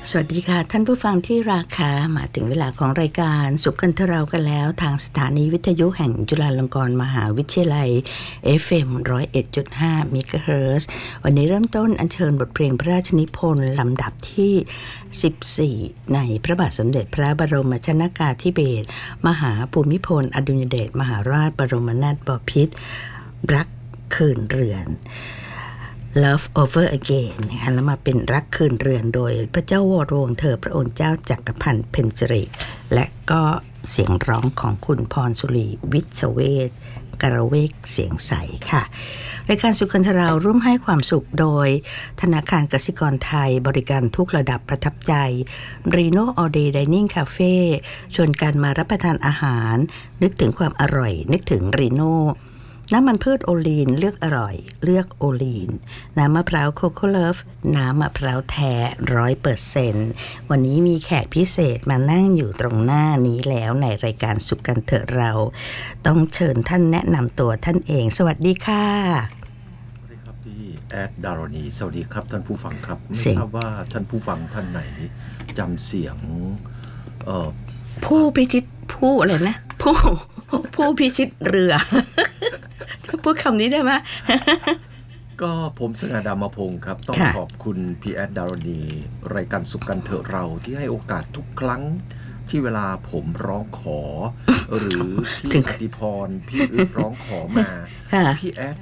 สวัสดีค่ะท่านผู้ฟังที่รักค่ะมาถึงเวลาของรายการสุขกันเทเรากันแล้วทางสถานีวิทยุแห่งจุฬาลงกรณ์มหาวิทยาลัย FM 101.5 เมกะเฮิรตซ์วันนี้เริ่มต้นอัญเชิญบทเพลงพระราชนิพนธ์ลำดับที่ 14 ในพระบาทสมเด็จพระบรมชนกาธิเบศรมหาภูมิพลอดุลยเดชมหาราชบรมนาถบพิตรรักคืนเรือนLove Over Again นะคะแล้วมาเป็นรักคืนเรือนโดยพระเจ้าวรวงศ์เธอพระองค์เจ้าจักรพันธ์เพ็ญสิริและก็เสียงร้องของคุณพรสุรีวิชเวชกระเวกเสียงใสค่ะรายการสุขกันทราร่วมให้ความสุขโดยธนาคารกสิกรไทยบริการทุกระดับประทับใจ Reno All Day Dining Cafe ชวนกันมารับประทานอาหารนึกถึงความอร่อยนึกถึง Renoน้ำมันพืชโอลีนเลือกอร่อยเลือกโอลีนน้ำมะพร้าวโคโค่เลิฟน้ำมะพร้าวแท้ 100% วันนี้มีแขกพิเศษมานั่งอยู่ตรงหน้านี้แล้วในรายการสุขกันเถอะเราต้องเชิญท่านแนะนำตัวท่านเองสวัสดีค่ะสวัสดีครับพี่แอดดารณีสวัสดีครับท่านผู้ฟังครับไม่ทราบว่าท่านผู้ฟังท่านไหนจำเสียงผู้พิชิตผู้อะไรนะผู้พิชิตเรือพูดคำนี้ได้ไหมก็ผมสง่าดามพงศ์ครับต้องขอบคุณพี่แอดดารณีรายการสุขกันเถอะเราที่ให้โอกาสทุกครั้งที่เวลาผมร้องขอหรือพี่อติพรพี่อึ๊ดร้องขอมาพี่แอด